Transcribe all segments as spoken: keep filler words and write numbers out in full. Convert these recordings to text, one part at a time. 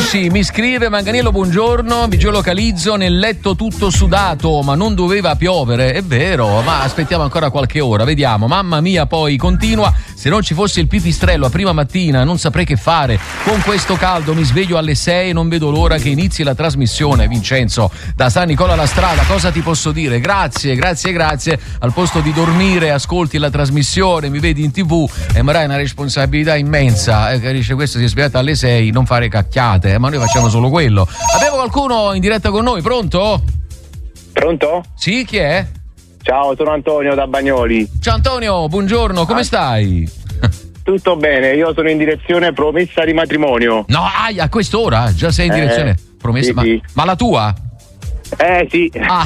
Musci mi scrive: Manganiello, buongiorno, mi geolocalizzo nel letto tutto sudato, ma non doveva piovere. È vero, ma aspettiamo ancora qualche ora, vediamo. Mamma mia, poi continua: se non ci fosse il pipistrello a prima mattina non saprei che fare. Con questo caldo mi sveglio alle sei e non vedo l'ora che inizi la trasmissione. Vincenzo da San Nicola la Strada, cosa ti posso dire? Grazie, grazie, grazie. Al posto di dormire ascolti la trasmissione, mi vedi in tv e mi dai una responsabilità immensa. Eh, dice, questo si è svegliato alle sei, non fare cacchiate, eh, ma noi facciamo solo quello. Abbiamo qualcuno in diretta con noi, pronto? Pronto? Sì, chi è? Ciao, sono Antonio da Bagnoli. Ciao Antonio, buongiorno, come ah. stai? Tutto bene, io sono in direzione promessa di matrimonio. No, ai, a quest'ora? Già sei in direzione eh, promessa? Sì, ma, sì. ma la tua? Eh sì. Ah.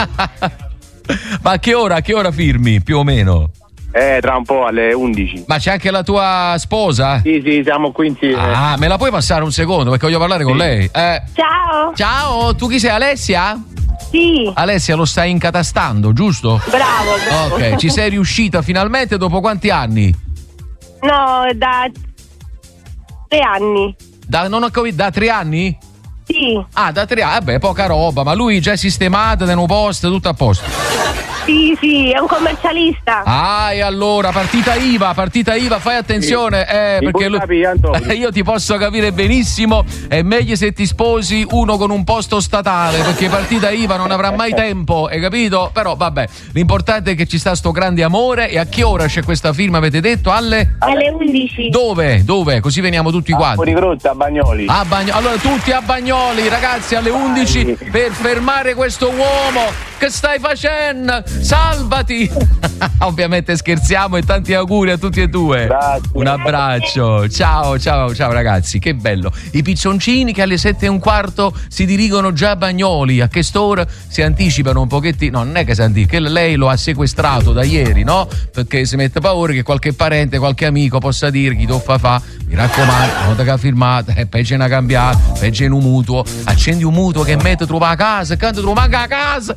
Ma a che ora, a che ora firmi, più o meno? Eh, tra un po' alle undici. Ma c'è anche la tua sposa? Sì, sì, siamo qui insieme. Ah, me la puoi passare un secondo perché voglio parlare sì. con lei? Eh. Ciao. Ciao, tu chi sei, Alessia? Sì. Alessia, lo stai incatastando, giusto? Bravo, bravo. Ok, ci sei riuscita finalmente dopo quanti anni? No, da tre anni. Da, non ho capito, da tre anni? Sì. Ah, da tre anni, vabbè, poca roba, ma lui già è sistemato, nel posto, tutto a posto. Sì, sì, è un commercialista. Ah, e allora, partita I V A, partita I V A, fai attenzione, sì. eh, perché lui, eh, io ti posso capire benissimo, è meglio se ti sposi uno con un posto statale, perché partita I V A non avrà mai tempo, hai capito? Però vabbè, l'importante è che ci sta sto grande amore. E a che ora c'è questa firma, avete detto? Alle? Alle undici. Dove? Dove? Così veniamo tutti quanti. Fuori Grotta, a Bagnoli. A Bagnoli. Allora tutti a Bagnoli, ragazzi, alle undici Vai. Per fermare questo uomo. Che stai facendo? Salvati! Ovviamente scherziamo e tanti auguri a tutti e due. Grazie. Un abbraccio. Ciao, ciao, ciao ragazzi, che bello. I pizzoncini che alle sette e un quarto si dirigono già a Bagnoli. A che st'ora si anticipano un pochettino. No, non è che si anticipano, che lei lo ha sequestrato da ieri, no? Perché si mette paura che qualche parente, qualche amico possa dirgli toffa fa. Mi raccomando, una volta che ha firmato, è peggio una cambiata, peggio in un mutuo. Accendi un mutuo che mette trova a casa, e quando trova manca a casa.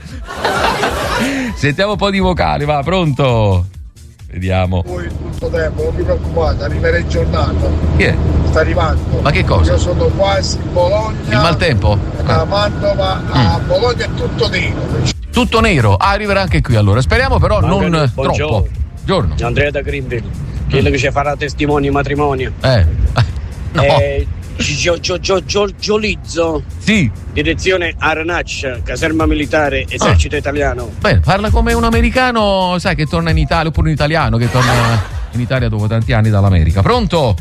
Sentiamo un po' di vocali, va, pronto? Vediamo. Poi tutto tempo, non vi preoccupate, arriverà in giornata. Chi è? Sta arrivando. Ma che cosa? Io sono quasi in Bologna. Il maltempo? Da Mantova mm. a Bologna è tutto nero. Tutto nero? Ah, arriverà anche qui allora. Speriamo però Mancano, non buongiorno. troppo. Giorno. Andrea da Greenville, quello mm. che ci farà testimoni matrimonio. Eh. No. Eh, Gio, Gio, Gio, Gio, Giolizzo. Sì. Direzione Aranaccia, caserma militare, esercito ah. italiano. Beh, parla come un americano, sai, che torna in Italia, oppure un italiano che torna in Italia dopo tanti anni dall'America. Pronto?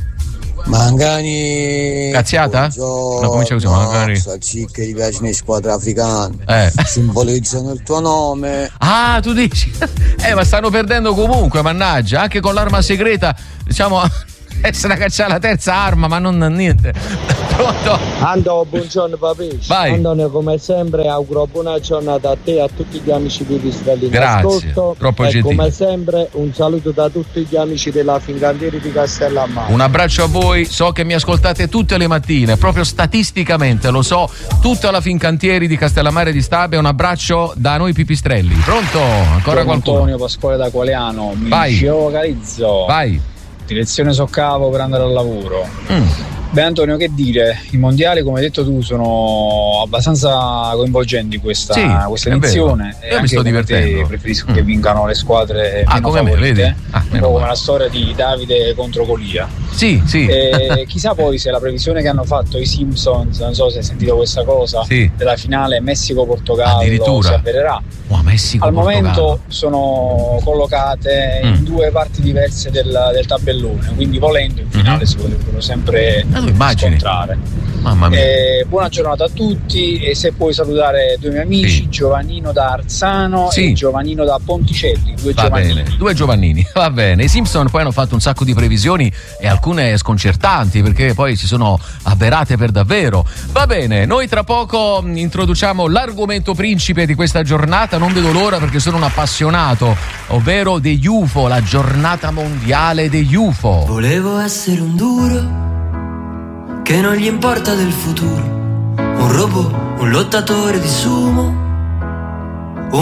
Mangani. Cazziata? No, comincia così, Mangani. Salsicche di piace in squadra africana. Eh. Simbolizzano il tuo nome. Ah, tu dici? Eh, ma stanno perdendo comunque, mannaggia. Anche con l'arma segreta, diciamo, essere cacciare la terza arma, ma non niente. Pronto? Ando, buongiorno Papici. Vai. Antonio, come sempre auguro buona giornata a te e a tutti gli amici di Pipistrelli. Grazie, troppo e gentile. Come sempre un saluto da tutti gli amici della Fincantieri di Castellammare. Un abbraccio a voi, so che mi ascoltate tutte le mattine, proprio statisticamente lo so, tutta la Fincantieri di Castellammare di Stabia. Un abbraccio da noi Pipistrelli. Pronto? Ancora Sono qualcuno? Antonio Pasquale da Qualiano, mi Vai. geolocalizzo. Vai. Direzione Soccavo per andare al lavoro. Mm. Beh Antonio, che dire, i mondiali come hai detto tu sono abbastanza coinvolgenti questa, sì, questa edizione. Io mi sto divertendo. Preferisco mm. che vincano le squadre ah, meno come favorite, me, vedi? Ah, un po' come la storia di Davide contro Golia. Sì, sì. E chissà poi se la previsione che hanno fatto i Simpsons, non so se hai sentito questa cosa, sì. della finale Messico-Portogallo si avvererà. Oh, Messico, Al Portogallo. momento sono collocate mm. in due parti diverse del, del tabellone, quindi volendo in finale mm-hmm. si potrebbero sempre scontrare. Mamma mia. Eh, buona giornata a tutti e se puoi salutare due miei amici, sì. Giovannino da Arzano sì. e Giovannino da Ponticelli, due va Giovannini. Bene. Due Giovannini, va bene. I Simpson poi hanno fatto un sacco di previsioni e alcune sconcertanti perché poi si sono avverate per davvero. Va bene, noi tra poco introduciamo l'argomento principe di questa giornata, non vedo l'ora perché sono un appassionato, ovvero degli U F O, la giornata mondiale degli U F O. Volevo essere un duro che non gli importa del futuro, un robot, un lottatore di sumo,